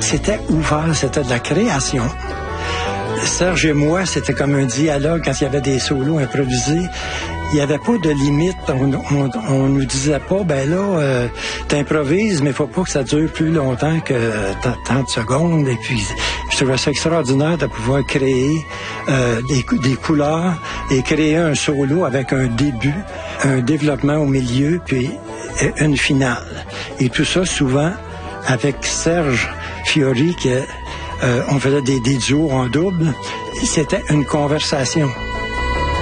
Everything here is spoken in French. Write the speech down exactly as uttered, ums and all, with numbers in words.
c'était ouvert, c'était de la création. Serge et moi, c'était comme un dialogue quand il y avait des solos improvisés. Il n'y avait pas de limite. On, on, on nous disait pas, ben là, euh, t'improvises, mais il faut pas que ça dure plus longtemps que tant de secondes. Et puis, je trouvais ça extraordinaire de pouvoir créer euh, des, des couleurs et créer un solo avec un début, un développement au milieu, puis une finale. Et tout ça, souvent, avec Serge Fiori, qui, euh, on faisait des, des duos en double. C'était une conversation.